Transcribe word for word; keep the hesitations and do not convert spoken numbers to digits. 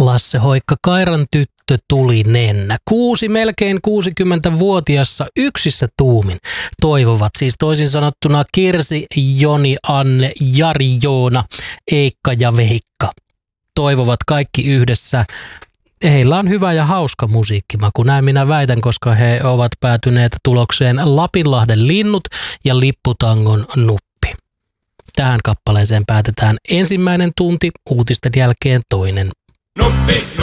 Lasse Hoikka, Kairan tyttö tuli nennä. Kuusi melkein kuusikymmentävuotiassa yksissä tuumin toivovat, siis toisin sanottuna Kirsi, Joni, Anne, Jari, Joona, Eikka ja Veikka. Toivovat kaikki yhdessä. Heillä on hyvä ja hauska musiikkimaku, näin minä väitän, koska he ovat päätyneet tulokseen Lapinlahden linnut ja Lipputangon nuppi. Tähän kappaleeseen päätetään ensimmäinen tunti, uutisten jälkeen toinen. Nuppi!